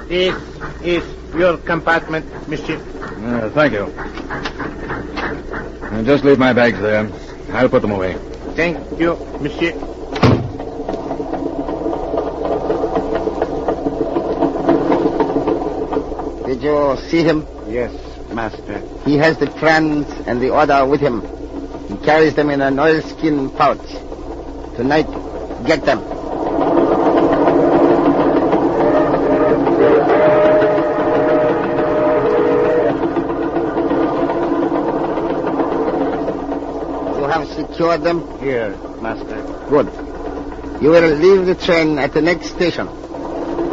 This is your compartment, monsieur. Thank you. Just leave my bags there. I'll put them away. Thank you, monsieur. Did you see him? Yes, master. He has the plans and the order with him. He carries them in an oilskin pouch. Tonight, get them. You have secured them? Here, master. Good. You will leave the train at the next station.